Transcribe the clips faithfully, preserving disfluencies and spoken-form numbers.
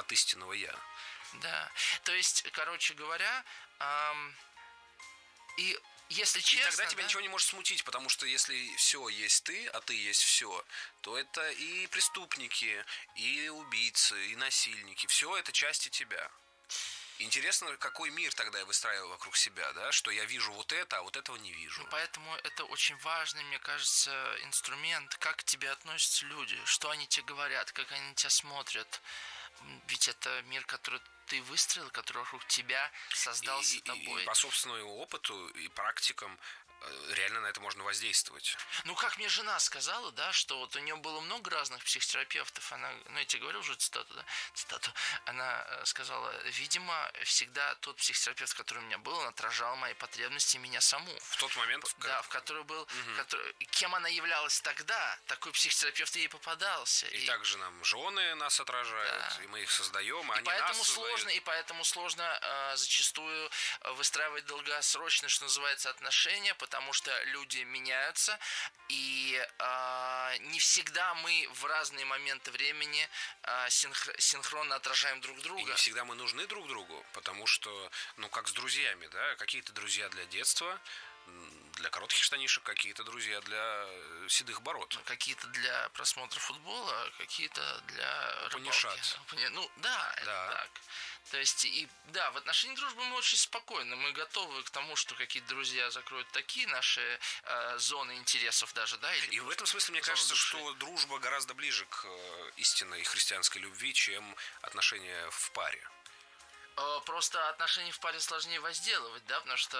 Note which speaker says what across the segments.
Speaker 1: от истинного «я».
Speaker 2: Да, то есть, короче говоря, эм, и если
Speaker 1: И
Speaker 2: честно,
Speaker 1: тогда тебя
Speaker 2: да,
Speaker 1: ничего не может смутить, потому что если все есть ты, а ты есть все, то это и преступники, и убийцы, и насильники. Все это части тебя. Интересно, какой мир тогда я выстраиваю вокруг себя, да? Что я вижу вот это, а вот этого не вижу.
Speaker 2: поэтому это очень важный, мне кажется, инструмент, как к тебе относятся люди, что они тебе говорят, как они на тебя смотрят. Ведь это мир, который ты выстроил, который вокруг тебя создался
Speaker 1: и,
Speaker 2: тобой.
Speaker 1: И, и по собственному опыту и практикам реально на это можно воздействовать.
Speaker 2: Ну, как мне жена сказала, да, что вот у нее было много разных психотерапевтов, она, ну, я тебе говорил уже цитату, да, цитату, она сказала, видимо, всегда тот психотерапевт, который у меня был, он отражал мои потребности, меня саму.
Speaker 1: В тот момент?
Speaker 2: Да, в который был, угу. который, кем она являлась тогда, такой психотерапевт ей попадался.
Speaker 1: И,
Speaker 2: и
Speaker 1: также нам жены нас отражают, да. И мы их создаем, а
Speaker 2: и
Speaker 1: они
Speaker 2: поэтому
Speaker 1: нас
Speaker 2: сложно,
Speaker 1: создают.
Speaker 2: И поэтому сложно э, зачастую выстраивать долгосрочные, что называется, отношения, потому что люди меняются, и э, не всегда мы в разные моменты времени э, синх- синхронно отражаем друг друга.
Speaker 1: И не всегда мы нужны друг другу, потому что, ну, как с друзьями, да, какие-то друзья для детства, для коротких штанишек, какие-то друзья для седых бород.
Speaker 2: Какие-то для просмотра футбола, какие-то для
Speaker 1: Понишаться.
Speaker 2: рыбалки. Ну, да, это
Speaker 1: да.
Speaker 2: так. То есть, и да, в отношении дружбы мы очень спокойны. Мы готовы к тому, что какие-то друзья закроют такие наши э, зоны интересов даже, да? Или
Speaker 1: и в этом смысле мне кажется, души. Что дружба гораздо ближе к э, истинной христианской любви, чем отношения в паре.
Speaker 2: Просто отношения в паре сложнее возделывать, да, потому что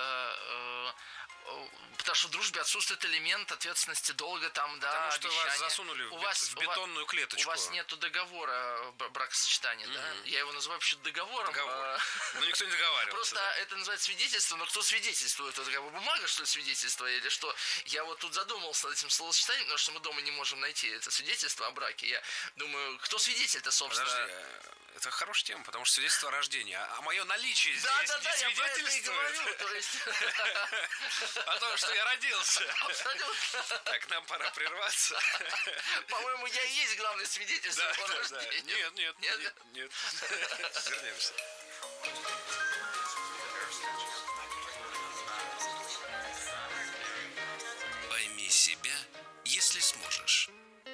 Speaker 2: э, потому что в дружбе отсутствует элемент ответственности, долга там, да,
Speaker 1: потому что
Speaker 2: обещания.
Speaker 1: Вас засунули в,
Speaker 2: у вас,
Speaker 1: в бетонную клеточку.
Speaker 2: У вас нету договора бракосочетания, mm-hmm. да? Я его называю вообще договором.
Speaker 1: Договор. Но никто не договаривался.
Speaker 2: Просто
Speaker 1: да?
Speaker 2: это называется свидетельство, но кто свидетельствует? Это как бы бумага, что ли, свидетельство или что? Я вот тут задумался над этим словосочетанием, потому что мы дома не можем найти это свидетельство о браке. Я думаю, кто свидетель-то, собственно?
Speaker 1: Подожди, это хорошая тема, потому что свидетельство о рождении. А мое наличие здесь
Speaker 2: да, да, да,
Speaker 1: не свидетельствует о том, что я родился.
Speaker 2: Абсолютно.
Speaker 1: Так, нам пора прерваться.
Speaker 2: По-моему, я и есть главное свидетельство
Speaker 1: да,
Speaker 2: о
Speaker 1: да,
Speaker 2: рождении.
Speaker 1: Да. Нет, нет, нет, нет. нет. Вернемся.
Speaker 3: Пойми себя, если сможешь.